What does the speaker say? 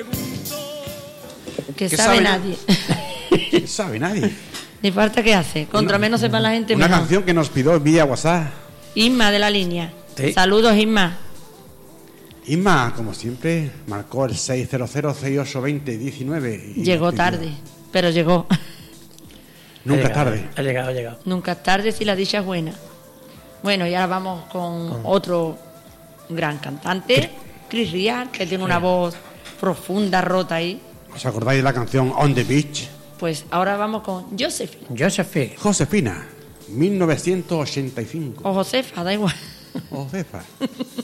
Que sabe nadie. ¿Qué sabe nadie? Ni falta que hace. Contra menos sepa la gente Una mejor. canción que nos pidió vía WhatsApp. Isma de la línea. Sí. Saludos, Isma. Isma, como siempre, marcó el 600-6820-19. Llegó tarde, pero llegó. Nunca es tarde. Ha llegado. Nunca es tarde si la dicha es buena. Bueno, y ahora vamos con otro gran cantante, Chris Ria, que tiene una voz profunda, rota ahí. ¿Os acordáis de la canción On the Beach? Pues ahora vamos con Josephine. Josefina, 1985. O Josefa, da igual. Josefa.